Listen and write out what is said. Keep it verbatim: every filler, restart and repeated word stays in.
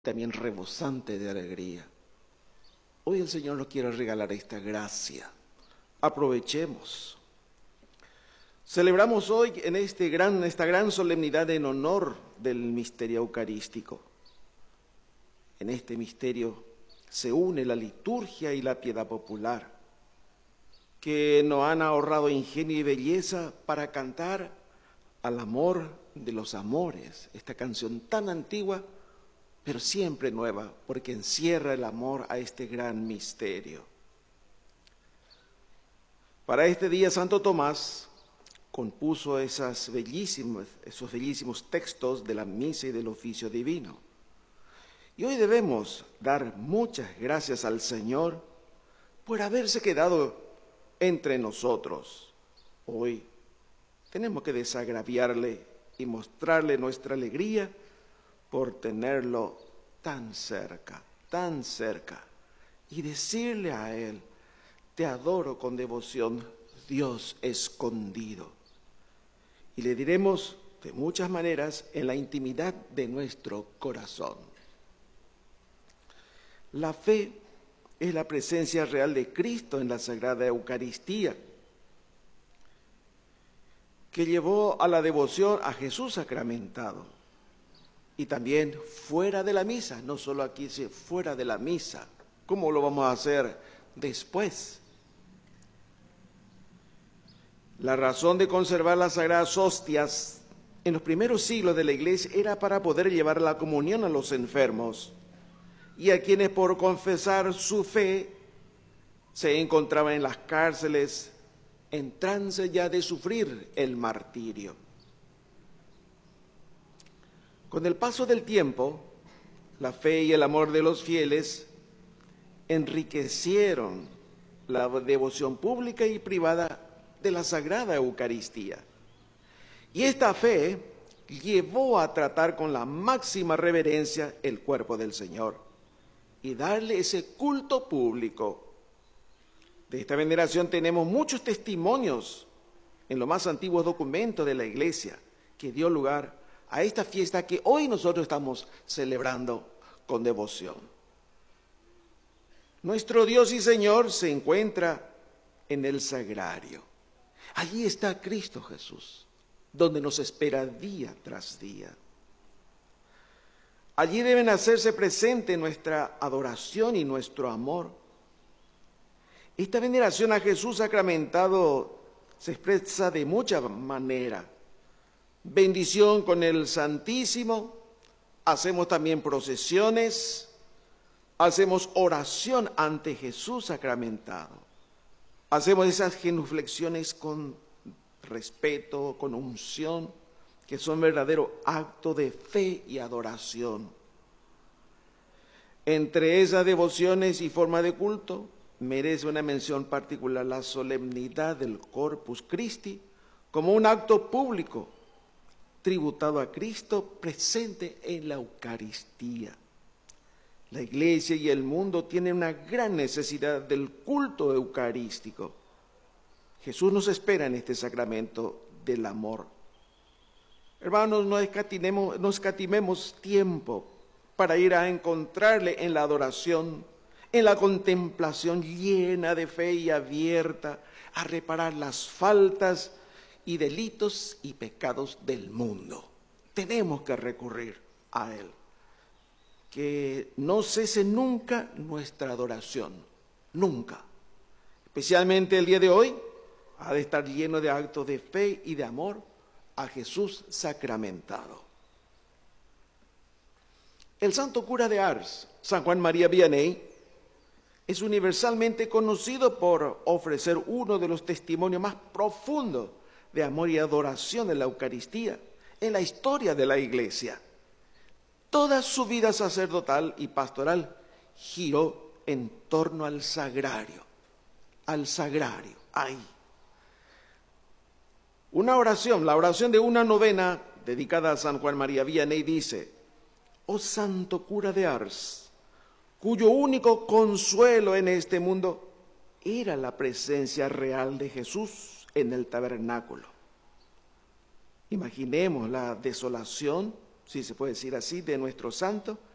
también rebosante de alegría. Hoy el Señor nos quiere regalar esta gracia. Aprovechemos. Celebramos hoy en este gran, esta gran solemnidad en honor del misterio eucarístico. En este misterio se une la liturgia y la piedad popular, que nos han ahorrado ingenio y belleza para cantar al amor de los amores, esta canción tan antigua, pero siempre nueva, porque encierra el amor a este gran misterio. Para este día, Santo Tomás compuso esas bellísimas, esos bellísimos textos de la misa y del oficio divino. Y hoy debemos dar muchas gracias al Señor por haberse quedado entre nosotros. Hoy tenemos que desagraviarle y mostrarle nuestra alegría por tenerlo tan cerca, tan cerca, y decirle a Él: te adoro con devoción, Dios escondido. Y le diremos de muchas maneras en la intimidad de nuestro corazón. La fe es la presencia real de Cristo en la Sagrada Eucaristía, que llevó a la devoción a Jesús sacramentado. Y también fuera de la misa, no solo aquí, sino fuera de la misa. ¿Cómo lo vamos a hacer después? La razón de conservar las sagradas hostias en los primeros siglos de la Iglesia era para poder llevar la comunión a los enfermos y a quienes por confesar su fe se encontraban en las cárceles en trance ya de sufrir el martirio. Con el paso del tiempo, la fe y el amor de los fieles enriquecieron la devoción pública y privada de la Sagrada Eucaristía. Y esta fe llevó a tratar con la máxima reverencia el cuerpo del Señor y darle ese culto público. De esta veneración tenemos muchos testimonios en los más antiguos documentos de la Iglesia que dio lugar a esta fiesta que hoy nosotros estamos celebrando con devoción. Nuestro Dios y Señor se encuentra en el sagrario. Allí está Cristo Jesús, donde nos espera día tras día. Allí deben hacerse presente nuestra adoración y nuestro amor. Esta veneración a Jesús sacramentado se expresa de muchas maneras. Bendición con el Santísimo, hacemos también procesiones, hacemos oración ante Jesús sacramentado, hacemos esas genuflexiones con respeto, con unción, que son verdadero acto de fe y adoración. Entre esas devociones y forma de culto, merece una mención particular la solemnidad del Corpus Christi como un acto público tributado a Cristo presente en la Eucaristía. La Iglesia y el mundo tienen una gran necesidad del culto eucarístico. Jesús nos espera en este sacramento del amor. Hermanos, no escatimemos, no escatimemos tiempo para ir a encontrarle en la adoración, en la contemplación llena de fe y abierta a reparar las faltas y delitos y pecados del mundo. Tenemos que recurrir a Él. Que no cese nunca nuestra adoración, nunca. Especialmente el día de hoy, ha de estar lleno de actos de fe y de amor a Jesús sacramentado. El santo cura de Ars, San Juan María Vianney, es universalmente conocido por ofrecer uno de los testimonios más profundos de amor y adoración en la Eucaristía en la historia de la Iglesia. Toda su vida sacerdotal y pastoral giró en torno al sagrario, al sagrario, ahí. Una oración, la oración de una novena dedicada a San Juan María Vianney dice: oh santo cura de Ars, cuyo único consuelo en este mundo era la presencia real de Jesús en el tabernáculo. Imaginemos la desolación, si se puede decir así, de nuestro santo,